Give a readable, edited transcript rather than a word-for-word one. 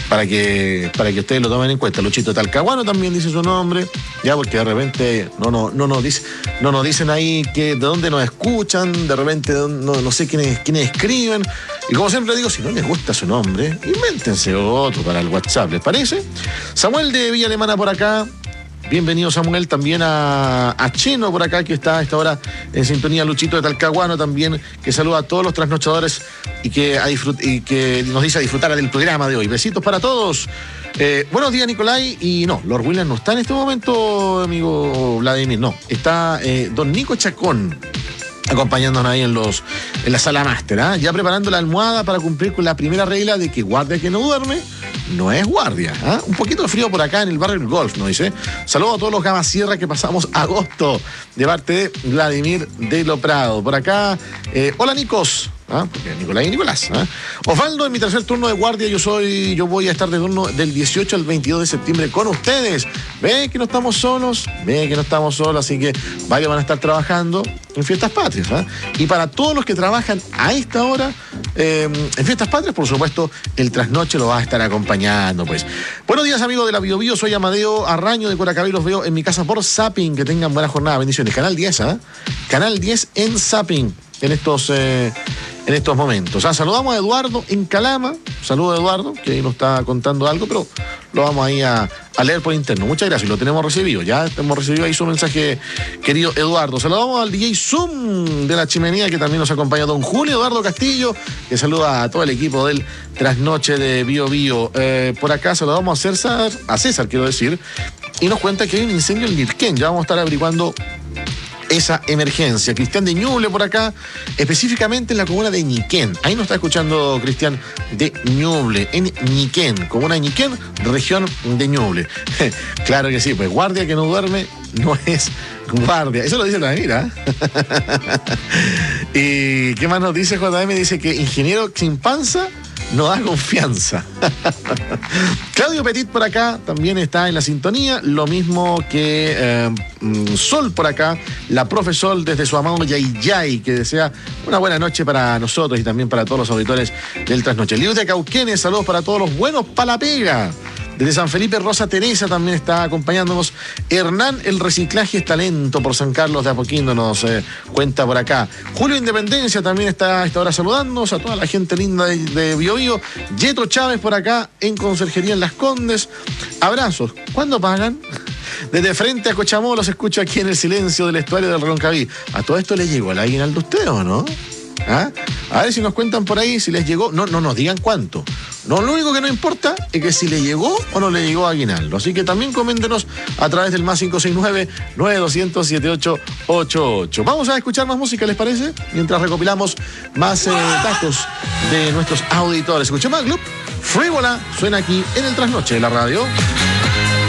para que ustedes lo tomen en cuenta. Luchito Talcahuano también dice su nombre, ya, porque de repente no nos dicen ahí que de dónde nos escuchan, de repente no sé quiénes escriben. Y como siempre digo, si no les gusta su nombre, invéntense otro para el WhatsApp, ¿les parece? Samuel de Villa Alemana por acá. Bienvenido, Samuel, también a Cheno por acá, que está a esta hora en sintonía. Luchito de Talcahuano también, que saluda a todos los trasnochadores y que nos dice a disfrutar del programa de hoy. Besitos para todos. Buenos días, Nicolai. Y no, Lord William no está en este momento, amigo Vladimir, no. Está don Nico Chacón acompañándonos ahí en la sala máster, ¿eh? Ya preparando la almohada para cumplir con la primera regla de que guardia que no duerme no es guardia, ¿eh? Un poquito de frío por acá en el barrio del Golf, ¿no dice? Saludos a todos los Gama Sierra que pasamos agosto, de parte de Vladimir de Lo Prado. Por acá, hola Nicos. Porque Nicolás y Nicolás. Osvaldo, en mi tercer turno de guardia, yo voy a estar de turno del 18 al 22 de septiembre con ustedes. Ve que no estamos solos, así que varios van a estar trabajando en Fiestas Patrias. Y para todos los que trabajan a esta hora, en Fiestas Patrias, por supuesto, el trasnoche lo va a estar acompañando, pues. Buenos días, amigos de la Bio Bio, soy Amadeo Arraño de Coracabí, los veo en mi casa por Zapping, que tengan buena jornada, bendiciones. Canal 10, Canal 10 en Zapping, en estos momentos. Saludamos a Eduardo en Calama. Saludos a Eduardo, que ahí nos está contando algo, pero lo vamos ahí a leer por interno. Muchas gracias, lo tenemos recibido. Ya hemos recibido ahí su mensaje, querido Eduardo. Saludamos al DJ Zoom de La Chimenea, que también nos acompaña don Julio Eduardo Castillo, que saluda a todo el equipo del Trasnoche de Bio Bio. Por acá saludamos a César, quiero decir, y nos cuenta que hay un incendio en Lirquén. Ya vamos a estar averiguando esa emergencia. Cristian de Ñuble por acá, específicamente en la comuna de Ñiquén. Ahí nos está escuchando Cristian de Ñuble, en Ñiquén, comuna de Ñiquén, región de Ñuble. Claro que sí, pues guardia que no duerme no es guardia. Eso lo dice la mira. ¿Y qué más nos dice JM? Dice que ingeniero sin panza no da confianza. Claudio Petit por acá también está en la sintonía, lo mismo que Sol por acá, la profe Sol desde su amado Yayay, que desea una buena noche para nosotros y también para todos los auditores del Trasnoche. Lius de Cauquenes, saludos para todos los buenos Palapega. Desde San Felipe, Rosa Teresa también está acompañándonos. Hernán, el reciclaje es talento por San Carlos de Apoquindo, nos cuenta por acá. Julio Independencia también está a esta hora saludándonos, a toda la gente linda de Bio Bio. Yeto Chávez por acá en Conserjería en Las Condes. Abrazos. ¿Cuándo pagan? Desde frente a Cochamó los escucho aquí en el silencio del estuario del Roncaví. ¿A todo esto le llegó el aguinaldo a usted o no? A ver si nos cuentan por ahí si les llegó. No nos digan cuánto. No, lo único que no importa es que si le llegó o no le llegó aguinaldo. Así que también coméntenos a través del más 569-9200-7888. Vamos a escuchar más música, ¿les parece? Mientras recopilamos más datos de nuestros auditores. Escuchemos más Club Frívola, suena aquí en el Trasnoche de la radio.